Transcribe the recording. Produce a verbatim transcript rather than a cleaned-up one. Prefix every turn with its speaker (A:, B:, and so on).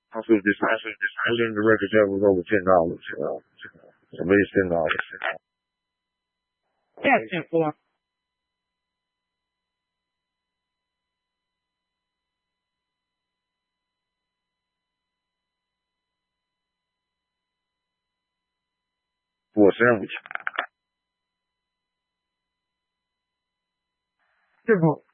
A: Also, this also this I learned the record that was over ten dollars. Uh, at least ten dollars.
B: Yeah, ten four.
A: For a sandwich.
B: Triple.